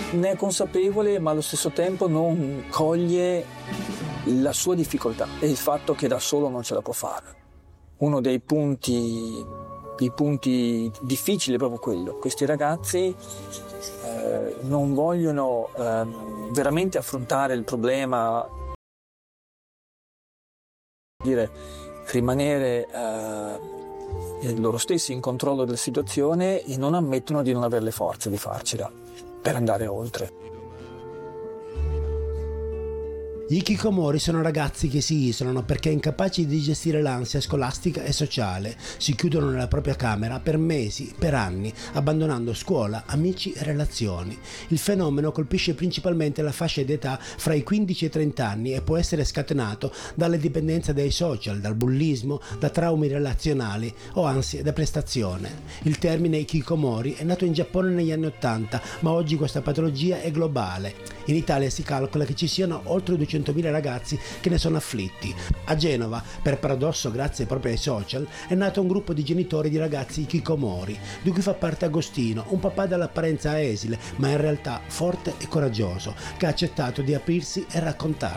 Ne è consapevole, ma allo stesso tempo non coglie la sua difficoltà e il fatto che da solo non ce la può fare. Uno dei punti difficili è proprio quello. Questi ragazzi non vogliono veramente affrontare il problema, rimanere loro stessi in controllo della situazione, e non ammettono di non avere le forze di farcela per andare oltre. Gli hikikomori sono ragazzi che si isolano perché incapaci di gestire l'ansia scolastica e sociale. Si chiudono nella propria camera per mesi, per anni, abbandonando scuola, amici e relazioni. Il fenomeno colpisce principalmente la fascia d'età fra i 15 e i 30 anni e può essere scatenato dalle dipendenze dai social, dal bullismo, da traumi relazionali o ansie da prestazione. Il termine hikikomori è nato in Giappone negli anni 80, ma oggi questa patologia è globale. In Italia si calcola che ci siano oltre 200.000 ragazzi che ne sono afflitti. A Genova, per paradosso grazie proprio ai social, è nato un gruppo di genitori di ragazzi hikikomori, di cui fa parte Agostino, un papà dall'apparenza esile, ma in realtà forte e coraggioso, che ha accettato di aprirsi e raccontare.